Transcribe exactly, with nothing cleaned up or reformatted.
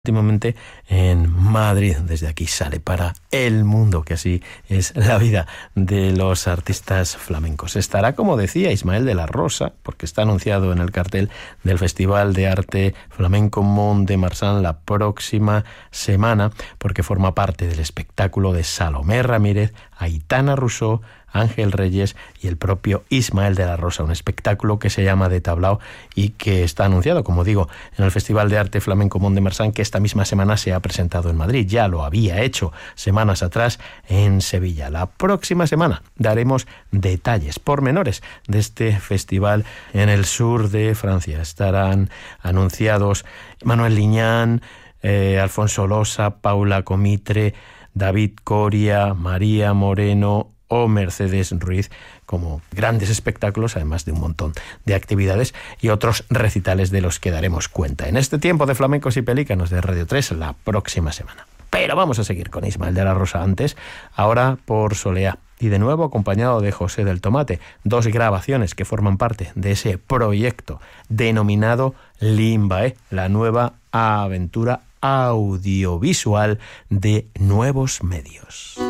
últimamente en Madrid. Desde aquí sale para el mundo, que así es la vida de los artistas flamencos. Estará, como decía, Ismael de la Rosa, porque está anunciado en el cartel del Festival de Arte Flamenco Mont-de-Marsan la próxima semana, porque forma parte del espectáculo de Salomé Ramírez, Aitana Rousseau, Ángel Reyes y el propio Ismael de la Rosa, un espectáculo que se llama De Tablao y que está anunciado, como digo, en el Festival de Arte Flamenco Mont-de-Marsan, que esta misma semana se ha presentado en Madrid. Ya lo había hecho semanas atrás en Sevilla. La próxima semana daremos detalles, pormenores de este festival en el sur de Francia. Estarán anunciados Manuel Liñán, eh, Alfonso Losa, Paula Comitre, David Coria, María Moreno o Mercedes Ruiz, como grandes espectáculos, además de un montón de actividades y otros recitales de los que daremos cuenta en este tiempo de Flamencos y Pelícanos de Radio tres la próxima semana. Pero vamos a seguir con Ismael de la Rosa antes, ahora por Soleá, y de nuevo acompañado de José del Tomate, dos grabaciones que forman parte de ese proyecto denominado Limbae, la nueva aventura audiovisual de Nuevos Medios.